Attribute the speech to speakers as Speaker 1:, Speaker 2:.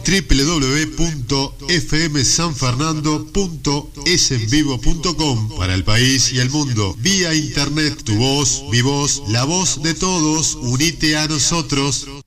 Speaker 1: www.fmsanfernando.esenvivo.com para el país y el mundo. Vía internet, tu voz, mi voz, la voz de todos. Unite a nosotros.